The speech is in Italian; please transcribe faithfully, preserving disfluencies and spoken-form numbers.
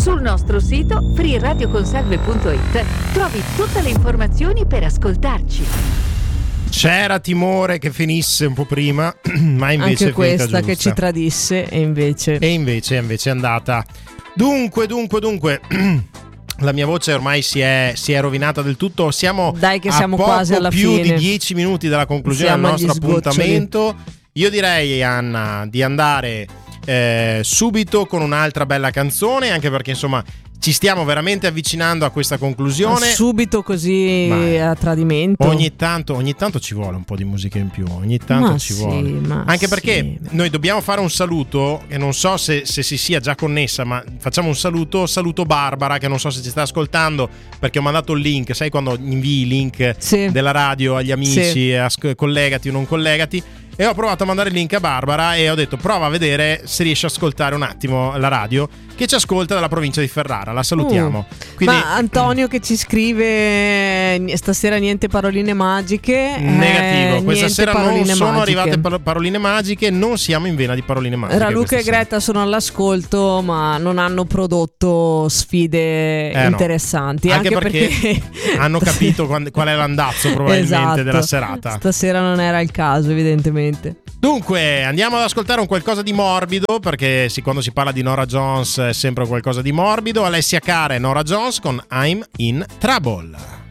Sul nostro sito free radio consalve punto it trovi tutte le informazioni per ascoltarci. C'era timore che finisse un po' prima, ma invece anche è questa finita che giusta. ci tradisse e invece E invece, invece è andata. Dunque, dunque, dunque. La mia voce ormai si è, si è rovinata del tutto. Siamo, Dai che siamo a poco quasi alla più fine. di dieci minuti dalla conclusione Siamo del agli nostro sgoccioli. appuntamento. Io direi, Anna, di andare eh, subito con un'altra bella canzone, anche perché insomma ci stiamo veramente avvicinando a questa conclusione. subito così Ma a tradimento. Ogni tanto, ogni tanto ci vuole un po' di musica in più. Ogni tanto Ma ci sì, vuole. ma Anche perché sì. noi dobbiamo fare un saluto. E non so se, se si sia già connessa, ma facciamo un saluto. Saluto Barbara, che non so se ci sta ascoltando, perché ho mandato il link. Sai quando invii i link Sì. della radio agli amici, Sì. as- collegati o non collegati. E ho provato a mandare il link a Barbara e ho detto prova a vedere se riesce a ascoltare un attimo la radio che ci ascolta dalla provincia di Ferrara. La salutiamo. Uh, Quindi, ma Antonio che ci scrive n- stasera niente paroline magiche. negativo, eh, questa niente sera non paroline sono magiche. arrivate par- paroline magiche, non siamo in vena di paroline magiche. Raluca questa e sera. Greta sono all'ascolto, ma non hanno prodotto sfide Eh, no. interessanti. Anche, Anche, perché, hanno capito quando- qual è l'andazzo probabilmente Esatto. della serata. Stasera non era il caso, evidentemente. Dunque andiamo ad ascoltare un qualcosa di morbido, perché sì, quando si parla di Norah Jones è sempre qualcosa di morbido. Alessia Cara e Norah Jones con I'm in Trouble.